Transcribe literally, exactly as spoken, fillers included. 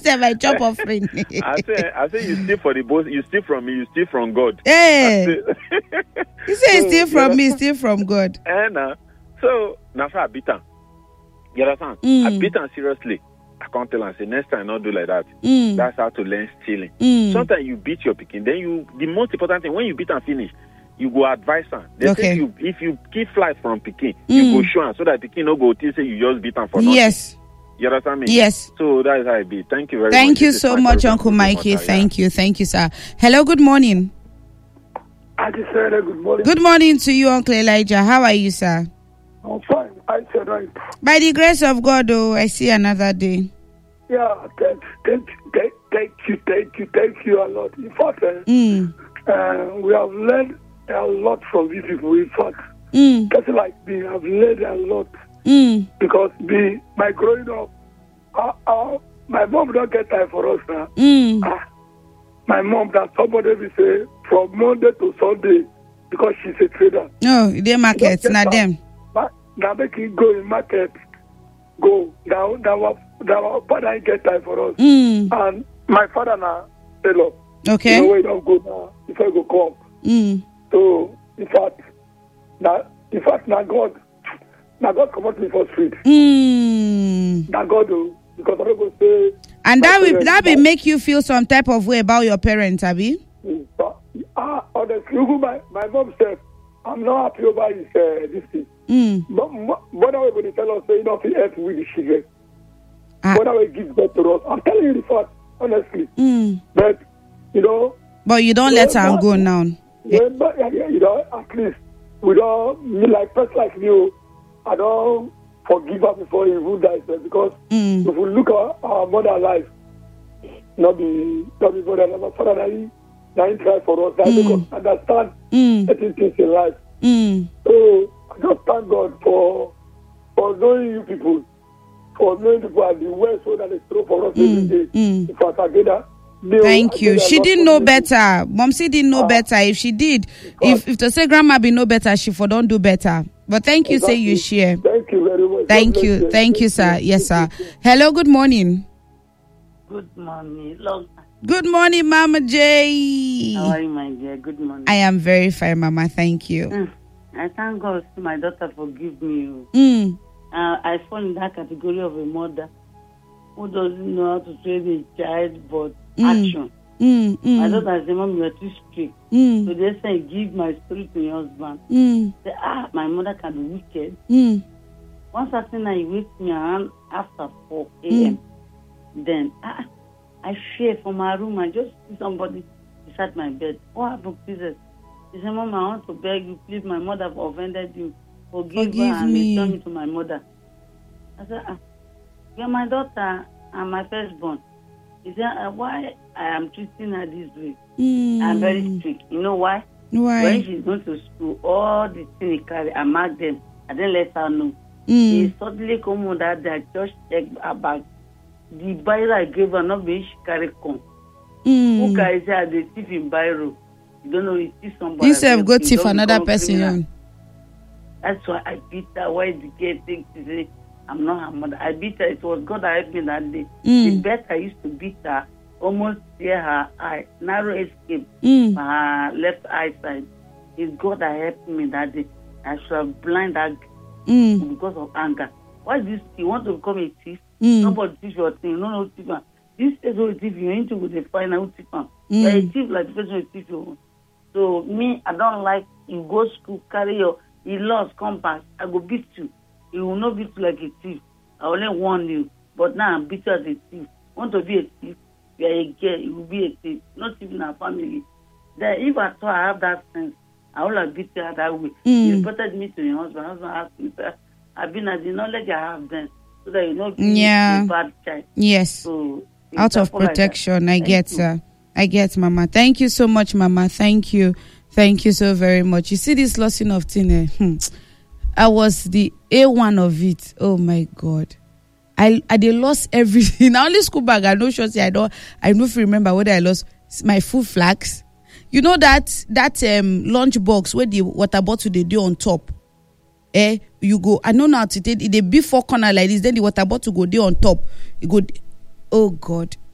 said my chop offering. I say, I say, you steal for the boss. You steal from me. You steal from God. Hey, you say So, steal from you me, know, steal from God. And uh, so now I beat her. You understand? Mm. I beat her seriously. I can't tell her. Say next time, not do like that. Mm. That's how to learn stealing. Mm. Sometimes you beat your picking. Then you, the most important thing, when you beat and finish, you go advise her. They Okay. say if you, if you keep flight from picking, you Mm. go show her so that picking no go till say you just beat her for nothing. Yes. You understand me? Yes. So that is how it be. Thank you very much. Thank you This is so my much, program. Uncle Good Mikey. morning, Thank you. Thank you, sir. Hello, good morning. I just said uh, good morning. Good morning to you, Uncle Elijah. How are you, sir? I'm fine. I said right. By the grace of God, oh, I see another day. Yeah, thank, thank, thank, thank you, thank you, thank you a lot. In fact, uh, Mm. uh, we have learned a lot from these people. In fact, Mm. person like me have learned a lot Mm. because me, my growing up, uh, uh, my mom don't get time for us now. Mm. Uh, my mom, that somebody will say from Monday to Sunday because she's a trader. No, they market, Don't get not time. them. Ma- Now make it go in market, go. Now, now, now, our father ain't get time for us. Mm. And my father now, tell us, Okay. you know where you don't go now, before you go come. Mm. So, in fact, now, in fact, now God, now God come out me for street. Mm. Now God do, because I don't go say. And my that will parents, that will now, make you feel some type of way about your parents, Abi? mm, but, ah, honestly, even my, my mom said, I'm not happy over his, uh, this thing. Mm. But, but now we're going to tell us, say, you know, if he help with the children. Ah. What I will give birth to us. I'm telling you the fact, honestly. Mm. But, you know, But you don't you let know, her but- go now. yeah, but, yeah, yeah, you know, at least, we don't, me like person like you, I don't forgive her before he even dies. eh, Because Mm. if we look at our mother life, not be, not be mother, my father, that he, that he try for us, that Mm. make us understand Mm. certain things in life. Mm. So, I just thank God for, for knowing you people. For knowing people and the way so that they throw for us Mm, every day. mm. In fact, I get that. Thank you. She didn't know better. Momsy didn't know Ah. better. If she did, if if to say grandma be know better, she for don't do better. But thank you, say you share. Thank you very much. Thank God you. bless Thank you, sir. Yes, sir. Hello, good morning. Good morning. Long time. Good morning, Mama J. How are you, my dear? Good morning. I am very fine, Mama. Thank you. Mm. I thank God to my daughter forgive me. Mm. Uh, I fall in that category of a mother who doesn't know how to train a child, but Mm. action. Mm. My Mm. daughter said, Mom, you are too strict. So Mm. they say, give my spirit to your husband. Mm. Say, ah, my mother can be wicked. Mm. One certain night, he wakes me around after four a.m. Mm. Then, ah, I fear from my room. I just see somebody beside my bed. What happened, Jesus? He said, Mom, I want to beg you, please, my mother have offended you. Forgive, Forgive her and me. return me to my mother. I said, ah, you're my daughter and my firstborn. He said, ah, why I am treating her this way? Mm. I'm very strict. You know why? Why? When she's going to school, all the things he carry, I mark them. I didn't let her know. Mm. He suddenly come home that day, I just checked her bag. The Bible I gave her, not be she carry come. Mm. Who can say they thief in Biro? You don't know, it is somebody. You say go You thief don't another become person. criminal. On. That's why I beat her. Why the girl thinks to say I'm not her mother? I beat her. It was God that helped me that day. Mm. The bet I used to beat her, almost tear her eye, narrow escape, Mm. her left eye side. It's God that helped me that day. I should have blind her Mm. because of anger. Why this? You want to become a thief? Mm. Nobody thief your thing. No, no thief. This is what thief. You need to go to find out thief. Mm. You're a thief like the person who thief you. So me, I don't like you go school, carry your he lost compass. I go beat you. He will not beat you like a thief. I only warn you. But now I'm beat you as a thief. Want to be a thief? You are a girl. You will be a thief. Not even our family. Then if I thought I have that sense, I would have beat you that way. Mm. He reported me to your husband. Husband asked me, I've been at the knowledge I have then, so that you know be Yeah. a bad child. Yes. So Out of example like that. protection. I Thank get, you. sir. I get, Mama. Thank you so much, Mama. Thank you. Thank you so very much. You see this lossing of tin, hmm. I was the A one of it. Oh my God. I I they lost everything. I only school bag. I know sure say I don't I don't remember whether I lost my food flags. You know that that um lunch box where the water bottle they do on top. Eh, you go. I know now today they be four corner like this. Then the water bottle go there on top. You go. Oh God.